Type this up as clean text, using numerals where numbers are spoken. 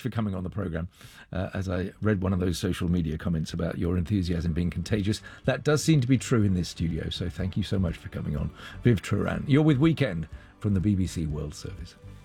for coming on the programme. As I read one of those social media comments about your enthusiasm being contagious, that does seem to be true in this studio. So thank you so much for coming on. Viv Turan. You're with Weekend from the BBC World Service.